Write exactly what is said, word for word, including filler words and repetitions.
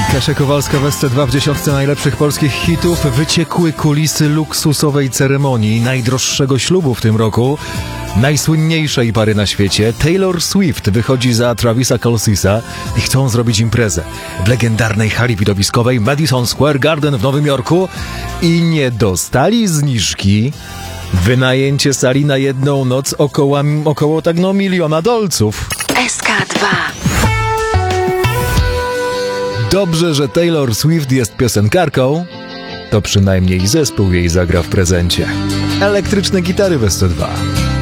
Kasia Kowalska w S C dwa w dziesiątce najlepszych polskich hitów. Wyciekły kulisy luksusowej ceremonii najdroższego ślubu w tym roku. Najsłynniejszej pary na świecie, Taylor Swift, wychodzi za Travisa Kelce'a i chcą zrobić imprezę w legendarnej hali widowiskowej Madison Square Garden w Nowym Jorku i nie dostali zniżki. Wynajęcie sali na jedną noc około, około tak no miliona dolców. S K dwa. Dobrze, że Taylor Swift jest piosenkarką, to przynajmniej zespół jej zagra w prezencie. Elektryczne gitary w S C dwa.